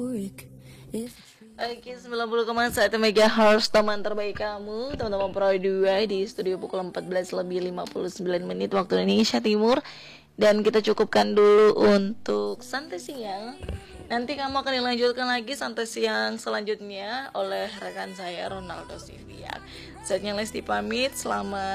Oke, 90,1 MHz teman terbaik kamu, teman-teman Pro 2 di studio pukul 14 lebih 59 menit waktu Indonesia Timur. Dan kita cukupkan dulu untuk santai siang. Nanti kamu akan dilanjutkan lagi santai siang selanjutnya oleh rekan saya Ronaldo Siviak. Saatnya Lesti pamit, selamat